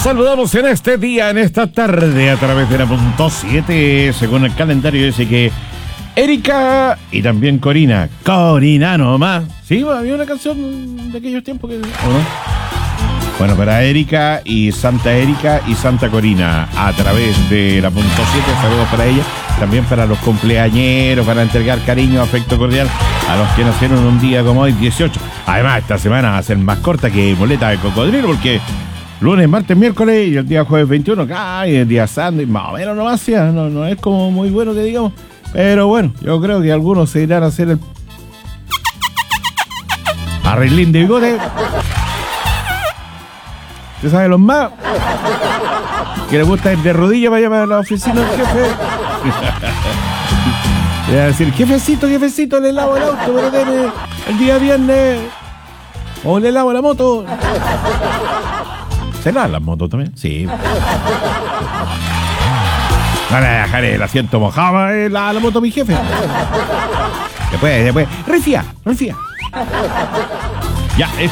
saludamos en este día, en esta tarde, a través de la punto 7, según el calendario dice que Erika y también Corina. Corina nomás. Sí, había una canción de aquellos tiempos que... ¿o no? Bueno, para Erika y Santa Corina, a través de la punto 7, saludos para ella. También para los cumpleañeros, para entregar cariño, afecto cordial a los que nacieron un día como hoy, 18. Además, esta semana va a ser más corta que boleta de cocodrilo, porque lunes, martes, miércoles y el día jueves 21, y el día sándwich, más o menos nomás, no es como muy bueno que digamos. Pero bueno, yo creo que algunos se irán a hacer el arreglín de bigote. ¿Usted sabe los más? Que le gusta ir de rodillas para llamar a la oficina del jefe. Le va a decir, jefecito, le lavo el auto, pero deme el día viernes. O le lavo la moto. ¿Se lavan las motos también? Sí. Van a dejar el asiento mojado la moto mi jefe. Después. Refía. Ya,